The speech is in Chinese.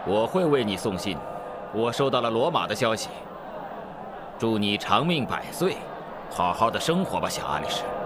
我会为你送信。我收到了罗马的消息。祝你长命百岁，好好的生活吧，小爱丽丝。